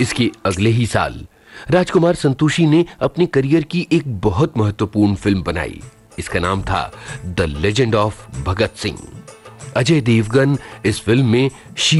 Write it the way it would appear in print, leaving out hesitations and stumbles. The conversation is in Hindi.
इसके अगले ही साल राजकुमार संतोषी ने अपने करियर की एक बहुत महत्वपूर्ण फिल्म बनाई। इसका नाम था the legend of Bhagat Singh. Ajay Devgan इस फिल्म में